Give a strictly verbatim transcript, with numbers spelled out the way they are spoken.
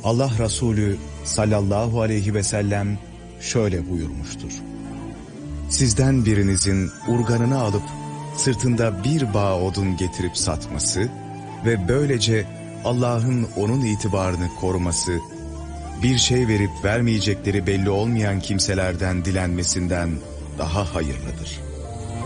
Allah Resulü sallallahu aleyhi ve sellem şöyle buyurmuştur: sizden birinizin urganını alıp sırtında bir bağ odun getirip satması ve böylece Allah'ın onun itibarını koruması, bir şey verip vermeyecekleri belli olmayan kimselerden dilenmesinden daha hayırlıdır.